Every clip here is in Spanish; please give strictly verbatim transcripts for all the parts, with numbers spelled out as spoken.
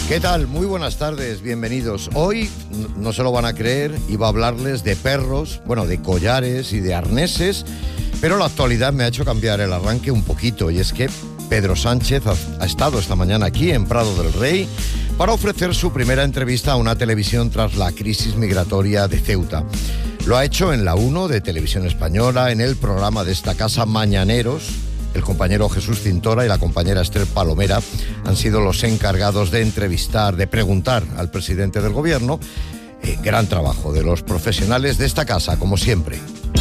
¿Qué tal? Muy buenas tardes, bienvenidos. Hoy, no se lo van a creer, iba a hablarles de perros, bueno, de collares y de arneses, pero la actualidad me ha hecho cambiar el arranque un poquito, y es que Pedro Sánchez ha estado esta mañana aquí en Prado del Rey para ofrecer su primera entrevista a una televisión tras la crisis migratoria de Ceuta. Lo ha hecho en la uno de Televisión Española, en el programa de esta casa Mañaneros. El compañero Jesús Cintora y la compañera Esther Palomera han sido los encargados de entrevistar, de preguntar al presidente del gobierno. Eh, gran trabajo de los profesionales de esta casa, como siempre.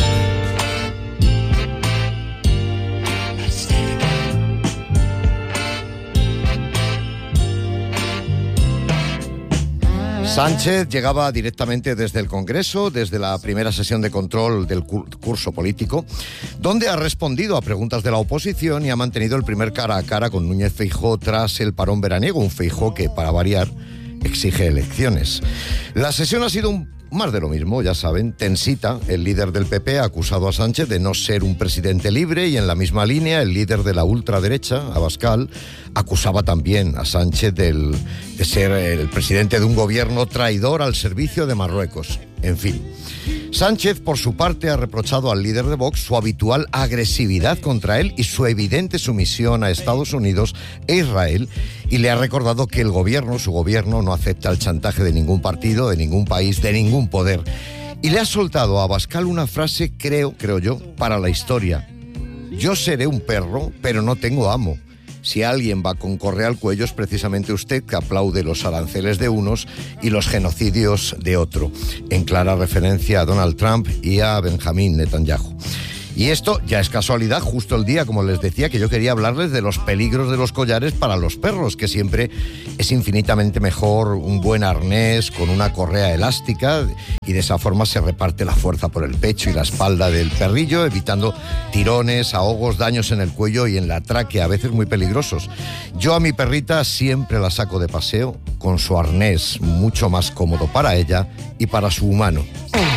Sánchez llegaba directamente desde el Congreso, desde la primera sesión de control del curso político, donde ha respondido a preguntas de la oposición y ha mantenido el primer cara a cara con Núñez Feijóo tras el parón veraniego, un Feijóo que, para variar, exige elecciones. La sesión ha sido un más de lo mismo, ya saben. Tensita, el líder del P P, ha acusado a Sánchez de no ser un presidente libre, y en la misma línea el líder de la ultraderecha, Abascal, acusaba también a Sánchez del, de ser el presidente de un gobierno traidor al servicio de Marruecos. En fin, Sánchez, por su parte, ha reprochado al líder de Vox su habitual agresividad contra él y su evidente sumisión a Estados Unidos e Israel, y le ha recordado que el gobierno, su gobierno, no acepta el chantaje de ningún partido, de ningún país, de ningún poder. Y le ha soltado a Abascal una frase, creo, creo yo, para la historia. Yo seré un perro, pero no tengo amo. Si alguien va con correa al cuello es precisamente usted, que aplaude los aranceles de unos y los genocidios de otro, en clara referencia a Donald Trump y a Benjamín Netanyahu. Y esto ya es casualidad, justo el día, como les decía, que yo quería hablarles de los peligros de los collares para los perros, que siempre es infinitamente mejor un buen arnés con una correa elástica, y de esa forma se reparte la fuerza por el pecho y la espalda del perrillo, evitando tirones, ahogos, daños en el cuello y en la tráquea, a veces muy peligrosos. Yo a mi perrita siempre la saco de paseo con su arnés, mucho más cómodo para ella y para su humano.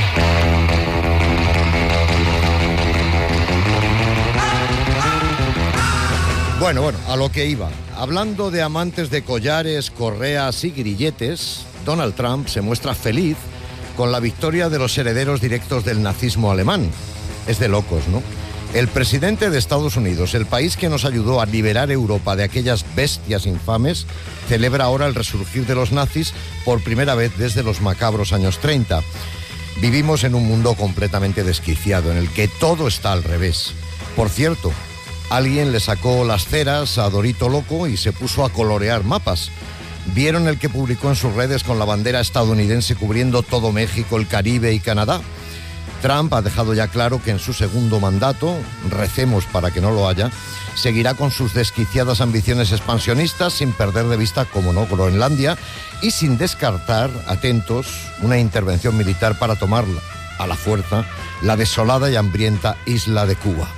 Bueno, bueno, a lo que iba. Hablando de amantes de collares, correas y grilletes, Donald Trump se muestra feliz con la victoria de los herederos directos del nazismo alemán. Es de locos, ¿no? El presidente de Estados Unidos, el país que nos ayudó a liberar Europa de aquellas bestias infames, celebra ahora el resurgir de los nazis por primera vez desde los macabros años treinta. Vivimos en un mundo completamente desquiciado, en el que todo está al revés. Por cierto, alguien le sacó las ceras a Dorito Loco y se puso a colorear mapas. ¿Vieron el que publicó en sus redes con la bandera estadounidense cubriendo todo México, el Caribe y Canadá? Trump ha dejado ya claro que en su segundo mandato, recemos para que no lo haya, seguirá con sus desquiciadas ambiciones expansionistas, sin perder de vista, como no, Groenlandia, y sin descartar, atentos, una intervención militar para tomar a la fuerza la desolada y hambrienta isla de Cuba.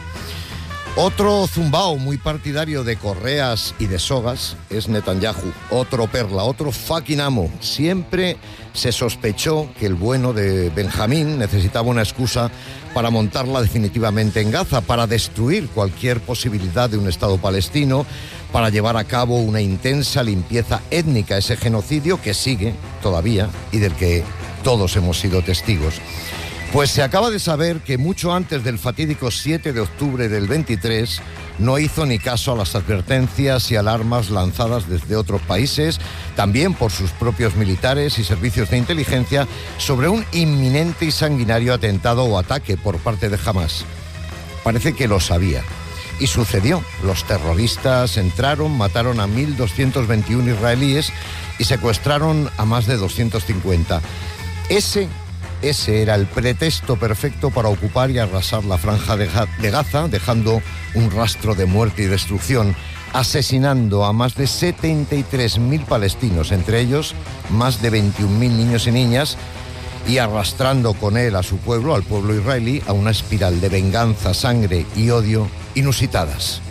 Otro zumbao muy partidario de correas y de sogas es Netanyahu, otro perla, otro fucking amo. Siempre se sospechó que el bueno de Benjamín necesitaba una excusa para montarla definitivamente en Gaza, para destruir cualquier posibilidad de un Estado palestino, para llevar a cabo una intensa limpieza étnica, ese genocidio que sigue todavía y del que todos hemos sido testigos. Pues se acaba de saber que mucho antes del fatídico siete de octubre del veintitrés no hizo ni caso a las advertencias y alarmas lanzadas desde otros países, también por sus propios militares y servicios de inteligencia, sobre un inminente y sanguinario atentado o ataque por parte de Hamás. Parece que lo sabía. Y sucedió. Los terroristas entraron, mataron a mil doscientos veintiuno israelíes y secuestraron a más de doscientos cincuenta. Ese... Ese era el pretexto perfecto para ocupar y arrasar la franja de Gaza, dejando un rastro de muerte y destrucción, asesinando a más de setenta y tres mil palestinos, entre ellos más de veintiún mil niños y niñas, y arrastrando con él a su pueblo, al pueblo israelí, a una espiral de venganza, sangre y odio inusitadas.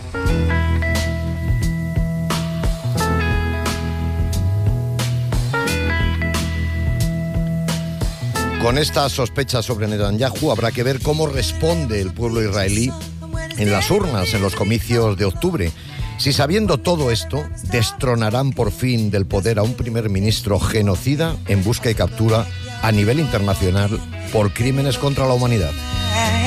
Con estas sospechas sobre Netanyahu habrá que ver cómo responde el pueblo israelí en las urnas, en los comicios de octubre. Si sabiendo todo esto, destronarán por fin del poder a un primer ministro genocida en busca y captura a nivel internacional por crímenes contra la humanidad.